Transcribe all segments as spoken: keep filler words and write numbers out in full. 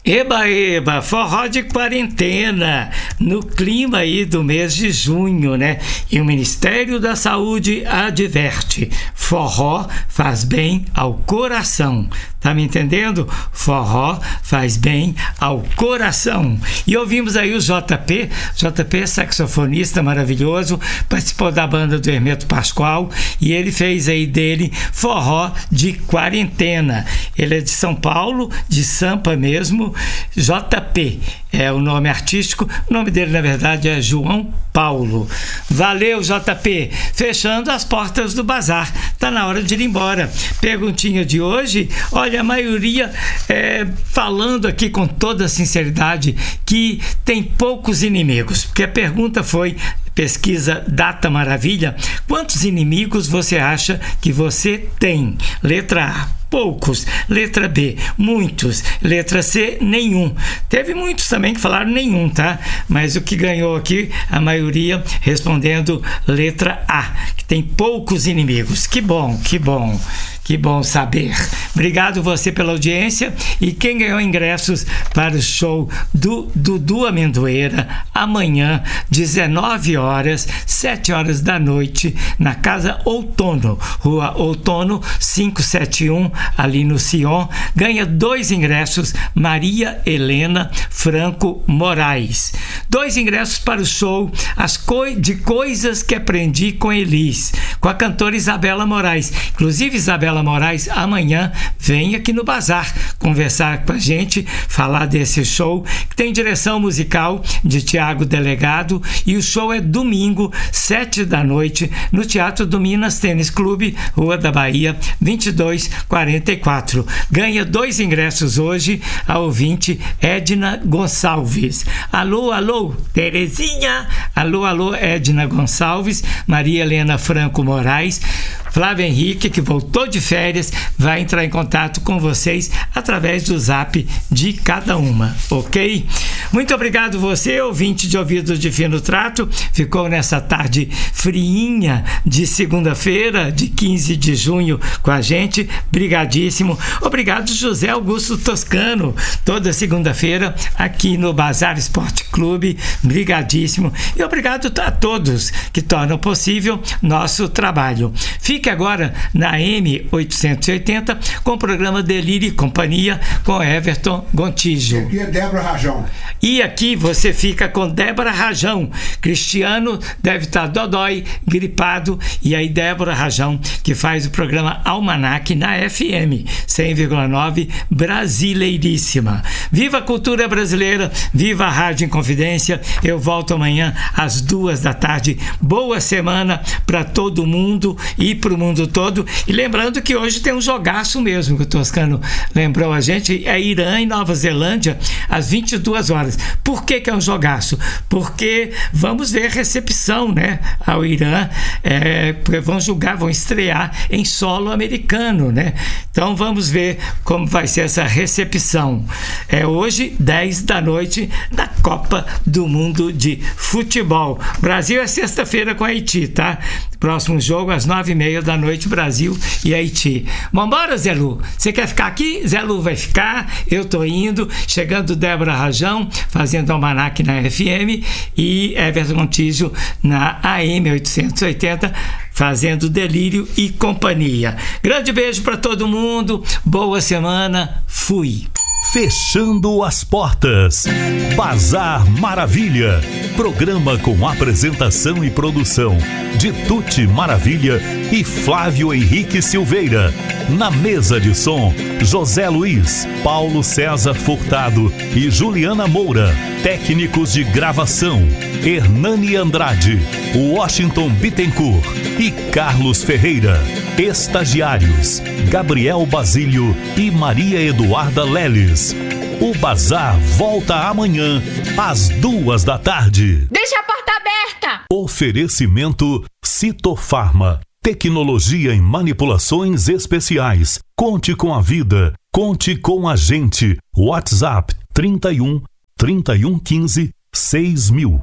Eba, eba, forró de quarentena, no clima aí do mês de junho, né? E o Ministério da Saúde adverte, forró faz bem ao coração. Tá me entendendo? Forró faz bem ao coração. E ouvimos aí o J P, J P saxofonista maravilhoso, participou da banda do Hermeto Pascoal e ele fez aí dele forró de quarentena. Ele é de São Paulo, de Sampa mesmo, J P é o nome artístico, o nome dele na verdade é João Paulo. Valeu, J P, fechando as portas do bazar, tá na hora de ir embora. Perguntinha de hoje, olha, a maioria é, falando aqui com toda sinceridade que tem poucos inimigos, porque a pergunta foi, pesquisa Data Maravilha, quantos inimigos você acha que você tem? Letra A, poucos. Letra B, muitos. Letra C, nenhum. Teve muitos também que falaram nenhum, tá? Mas o que ganhou aqui, a maioria respondendo letra A, que tem poucos inimigos. Que bom, que bom. Que bom saber. Obrigado você pela audiência. E quem ganhou ingressos para o show do Dudu Amendoeira, amanhã, dezenove horas, sete horas da noite, na Casa Outono, Rua Outono quinhentos e setenta e um, ali no Sion, ganha dois ingressos, Maria Helena Franco Moraes. Dois ingressos para o show As Co- de Coisas que Aprendi com Elis, com a cantora Isabela Moraes. Inclusive, Isabela Moraes amanhã vem aqui no Bazar conversar com a gente, falar desse show que tem direção musical de Tiago Delegado, e o show é domingo, sete da noite, no Teatro do Minas Tênis Clube, Rua da Bahia, vinte e dois quarenta e quatro. Ganha dois ingressos hoje a ouvinte Edna Gonçalves. Alô, alô, Terezinha. Alô, alô, Edna Gonçalves, Maria Helena Franco Moraes, Flávio Henrique, que voltou de férias, vai entrar em contato com vocês através do zap de cada uma, ok? Muito obrigado você, ouvinte de Ouvidos de Fino Trato, ficou nessa tarde friinha de segunda-feira, de quinze de junho, com a gente, brigadíssimo. Obrigado, José Augusto Toscano, toda segunda-feira aqui no Bazar Esporte Clube, brigadíssimo. E obrigado a todos que tornam possível nosso trabalho. Fique agora na M oitocentos e oitenta com o programa Delírio e Companhia com Everton Gontijo. E aqui é Débora Rajão. E aqui você fica com Débora Rajão. Cristiano deve estar dodói, gripado, e aí Débora Rajão, que faz o programa Almanac na F M cem vírgula nove, brasileiríssima. Viva a cultura brasileira, viva a Rádio Inconfidência. Eu volto amanhã às duas da tarde. Boa semana para todo mundo e para o mundo todo. E lembrando que hoje tem um jogaço mesmo, que o Toscano lembrou a gente, é Irã e Nova Zelândia, às vinte e duas horas. Por que que é um jogaço? Porque vamos ver a recepção, né, ao Irã, é, porque vão jogar, vão estrear em solo americano, né? Então vamos ver como vai ser essa recepção. É hoje, dez da noite, na Copa do Mundo de Futebol. Brasil é sexta-feira com Haiti, tá? Próximo jogo às nove e meia da noite, Brasil e Haiti. Vambora, Zé Lu? Você quer ficar aqui? Zé Lu vai ficar, eu tô indo, chegando Débora Rajão, fazendo Almanac na F M, e Everton Gontijo na A M oitocentos e oitenta, fazendo Delírio e Companhia. Grande beijo para todo mundo, boa semana, fui! Fechando as portas. Bazar Maravilha. Programa com apresentação e produção de Tuti Maravilha e Flávio Henrique Silveira. Na mesa de som, José Luiz, Paulo César Furtado e Juliana Moura. Técnicos de gravação, Hernani Andrade, Washington Bittencourt e Carlos Ferreira. Estagiários, Gabriel Basílio e Maria Eduarda Leles. O Bazar volta amanhã, às duas da tarde. Deixa a porta aberta! Oferecimento Citofarma. Tecnologia em manipulações especiais. Conte com a vida. Conte com a gente. WhatsApp trinta e um, trinta e um, quinze, seis mil.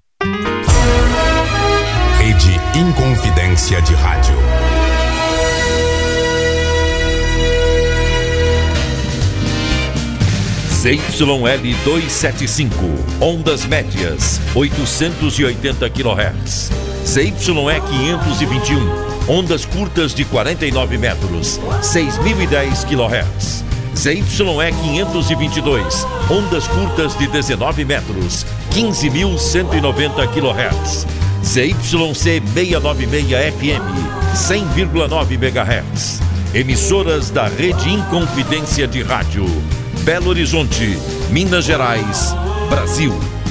Rede Inconfidência de Rádio. Z Y L duzentos e setenta e cinco, ondas médias, oitocentos e oitenta quilohertz. Z Y E quinhentos e vinte e um, ondas curtas de quarenta e nove metros, seis mil e dez quilohertz. Z Y E quinhentos e vinte e dois, ondas curtas de dezenove metros, quinze mil cento e noventa quilohertz. Z Y C seiscentos e noventa e seis F M, cem vírgula nove megahertz. Emissoras da Rede Inconfidência de Rádio. Belo Horizonte, Minas Gerais, Brasil.